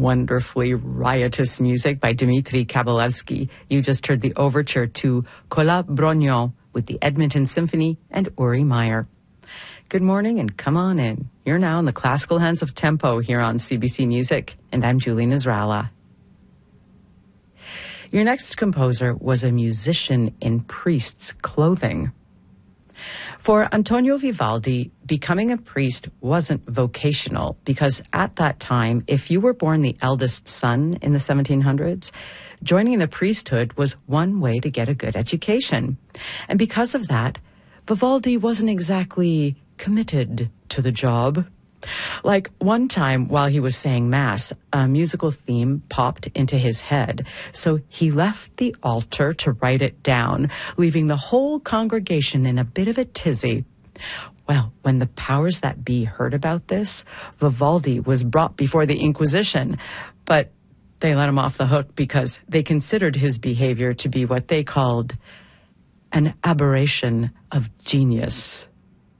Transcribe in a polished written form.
wonderfully riotous music by Dmitri Kabalevsky. You just heard the overture to Kola Brognon with the Edmonton Symphony and Uri Meyer. Good morning and come on in. You're now in the classical hands of tempo here on CBC Music, and I'm Julie Nasrallah. Your next composer was a musician in priest's clothing. For Antonio Vivaldi, becoming a priest wasn't vocational because at that time, if you were born the eldest son in the 1700s, joining the priesthood was one way to get a good education. And because of that, Vivaldi wasn't exactly committed to the job. Like one time while he was saying Mass, a musical theme popped into his head. So he left the altar to write it down, leaving the whole congregation in a bit of a tizzy. Well, when the powers that be heard about this, Vivaldi was brought before the Inquisition. But they let him off the hook because they considered his behavior to be what they called an aberration of genius.